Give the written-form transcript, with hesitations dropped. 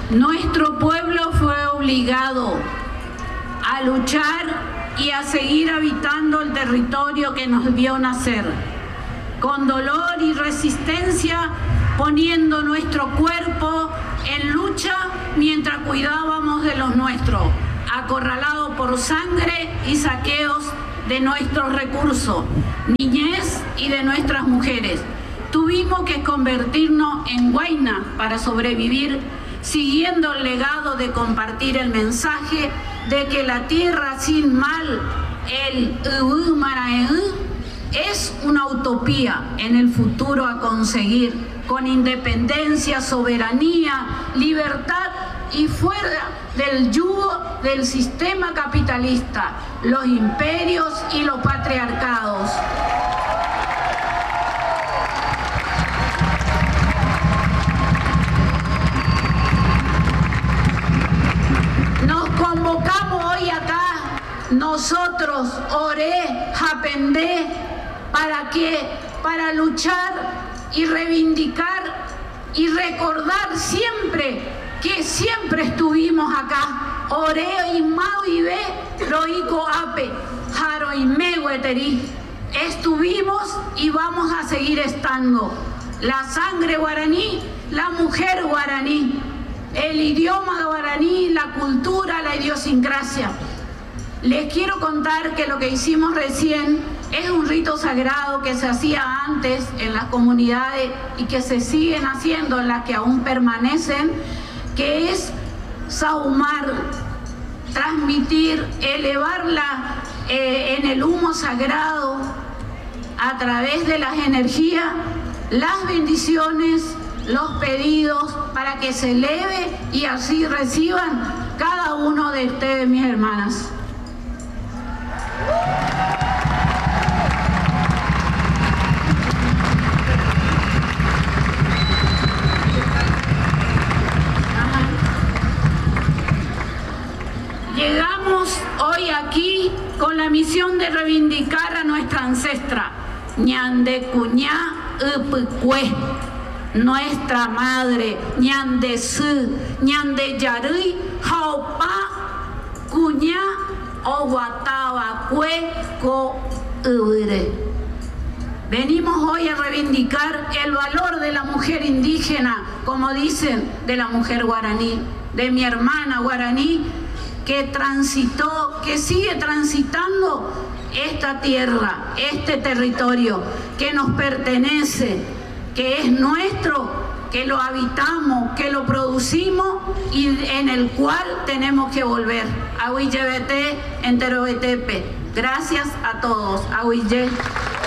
Nuestro pueblo fue obligado a luchar y a seguir habitando el territorio que nos vio nacer, con dolor y resistencia, poniendo nuestro cuerpo en lucha mientras cuidábamos de los nuestros, acorralados por sangre y saqueos de nuestros recursos, niñez y de nuestras mujeres. Tuvimos que convertirnos en huayna para sobrevivir, siguiendo el legado de compartir el mensaje de que la tierra sin mal, el es una utopía en el futuro a conseguir, con independencia, soberanía, libertad y fuera del yugo del sistema capitalista, los imperios y los patriarcados. Nos convocamos hoy acá, nosotros, Oré, Japendé, para luchar y reivindicar y recordar siempre que siempre estuvimos acá. Oré y Mau y Be, Roico Ape, Jaro y Mehueteri. Estuvimos y vamos a seguir estando. La sangre guaraní, la mujer guaraní, el idioma guaraní, la cultura, la idiosincrasia. Les quiero contar que lo que hicimos recién es un rito sagrado que se hacía antes en las comunidades y que se siguen haciendo, en las que aún permanecen, que es sahumar, transmitir, elevarla en el humo sagrado a través de las energías, las bendiciones, los pedidos, para que se eleve y así reciban cada uno de ustedes, mis hermanas. Llegamos hoy aquí con la misión de reivindicar a nuestra ancestra, Ñande Cuñá Upcue, nuestra madre, Ñande Su, Ñande Yarui, Jaupa, Cuñá, Oguataba, Cue, Co, Ure. Venimos hoy a reivindicar el valor de la mujer indígena, como dicen, de la mujer guaraní, de mi hermana guaraní, que transitó, que sigue transitando esta tierra, este territorio que nos pertenece, que es nuestro, que lo habitamos, que lo producimos y en el cual tenemos que volver. Ahuillebete, Enterobetepe. Gracias a todos. Ahuille.